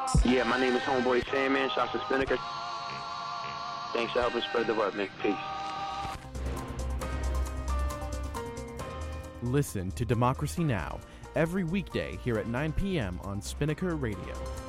Yeah, my name is Homeboy Sandman. Shouts to Spinnaker. Thanks for helping spread the word, man. Peace. Listen to Democracy Now! Every weekday here at 9 p.m. on Spinnaker Radio.